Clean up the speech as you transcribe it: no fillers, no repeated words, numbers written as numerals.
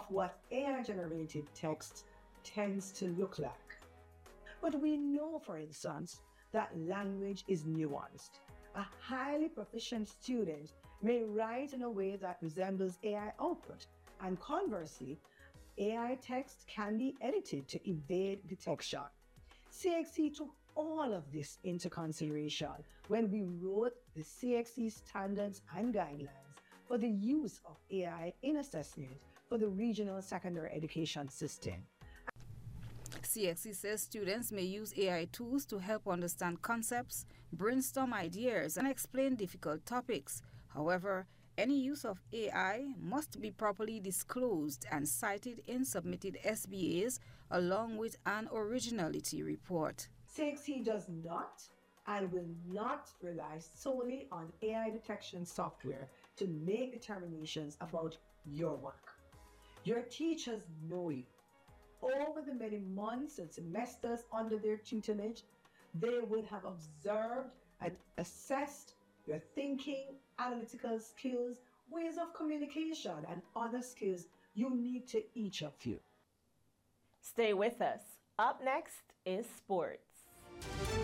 of what AI-generated text tends to look like. But we know, for instance, that language is nuanced. A highly proficient student may write in a way that resembles AI output, and conversely, AI text can be edited to evade detection. CXC took all of this into consideration when we wrote the CXC standards and guidelines for the use of AI in assessment for the regional secondary education system. CXC says students may use AI tools to help understand concepts, brainstorm ideas, and explain difficult topics. However, any use of AI must be properly disclosed and cited in submitted SBAs along with an originality report. CXC does not and will not rely solely on AI detection software to make determinations about your work. Your teachers know you. Over the many months and semesters under their tutelage, they would have observed and assessed your thinking, analytical skills, ways of communication, and other skills unique to each of you. Stay with us. Up next is sports.